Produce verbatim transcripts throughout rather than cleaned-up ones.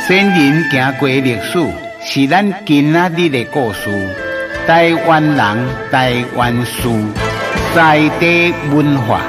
先人行过历史，是咱今仔日的故事。台湾人，台湾事，在地文化。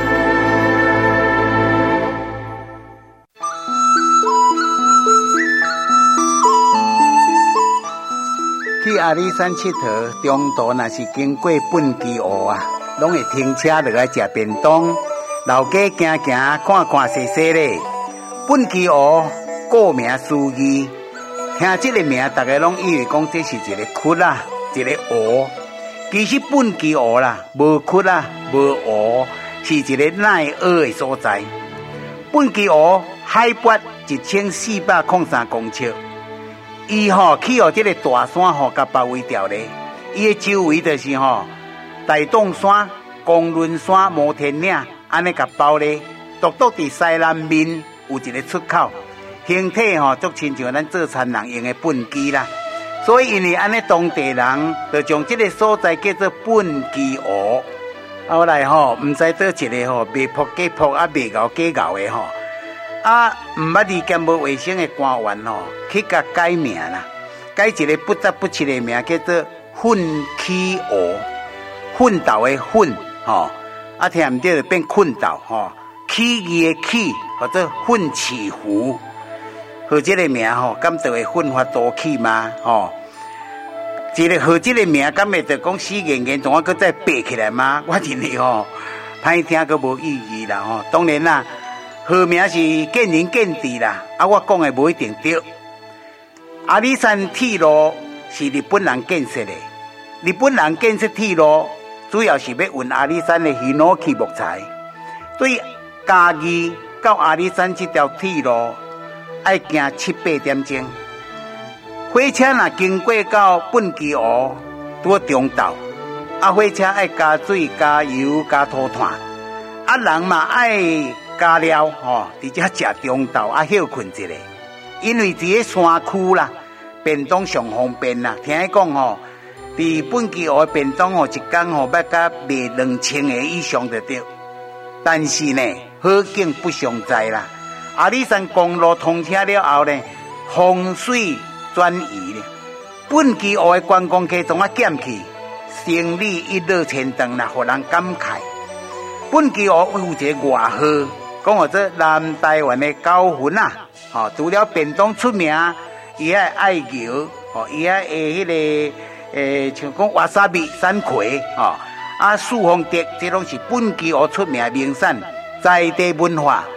去阿里山佚佗，中途若是经过本基湖啊，拢会停车落来食便当，老街行行，看看踅踅咧。本基湖顾名思义，听这个名，大家拢以为讲这是一个窟啦，一个湖。其实本基湖啦，无窟啦，无湖，是一个奈河的所在。本基湖海拔一千四百零三公尺。伊吼去互这个大山吼甲包围掉咧，伊的周围就是吼大洞山、公仑山、摩天岭安尼甲包咧，独独伫西南面有一个出口，形体吼足亲像咱做田人用的粪基啦，所以因为安尼当地人就将这个所在叫做粪基湖。后来吼毋知倒一个吼卖扑假扑啊卖咬假咬的吼。啊，毋捌字兼无卫生的官员吼，去甲改名啦，改一个不杂不齐的名，叫做粪起湖，粪斗的粪吼，啊听唔对就变困斗吼，起义的起，或者粪起湖，和这个名吼，敢就会奋发多起吗？吼，一个和这个名，敢会就讲死硬硬，总啊搁再背起来吗？我认为吼，歹听个无意义啦吼，当然啦。号名是见仁见智啦，啊，我讲的无一定对。阿里山铁路是日本人建设的，日本人建设铁路主要是要运阿里山的檜榔木材。对嘉义到阿里山这条铁路要行七八点钟，火车若经过到本基湖拄中道，啊，火车要加水、加油、加涂炭，啊，人嘛爱。加料吼，直接食中昼啊休困一下，因为伫个山区啦，便当上方便啦。听伊讲吼，伫本基湖的便当吼，一工吼要甲卖两千个以上就对。但是呢，好景不常在啦。阿里山公路通车了后呢，风水转移咧，本基湖的观光客总啊减去，生意一落千丈啦，互人感慨。本基湖有一个外号。讲或者南台湾的高分啊，吼，除了便当出名，伊还爱游，吼，伊还会迄个诶，像讲瓦萨比、山葵，吼，啊，四方蝶，这拢是本基湖出名的名产，在地文化。